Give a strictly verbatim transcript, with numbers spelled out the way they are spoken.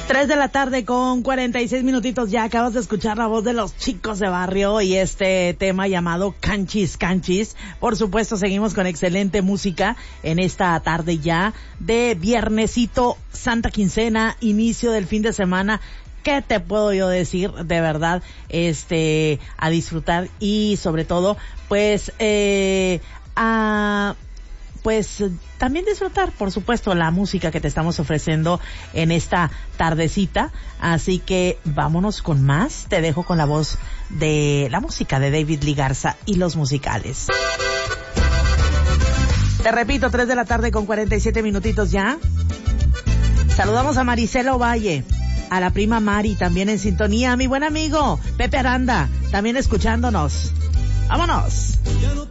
Tres de la tarde con cuarenta y seis minutitos. Ya acabas de escuchar la voz de los chicos de barrio y este tema llamado Canchis Canchis. Por supuesto, seguimos con excelente música en esta tarde ya de viernesito, Santa Quincena, inicio del fin de semana. ¿Qué te puedo yo decir? De verdad, este, a disfrutar y sobre todo, pues, eh, a... pues también disfrutar, por supuesto, la música que te estamos ofreciendo en esta tardecita. Así que vámonos con más. Te dejo con la voz de la música de David Lee Garza y los musicales. Te repito, tres de la tarde con cuarenta y siete minutitos ya. Saludamos a Maricela Ovalle, a la prima Mari, también en sintonía, a mi buen amigo Pepe Aranda, también escuchándonos. ¡Vámonos!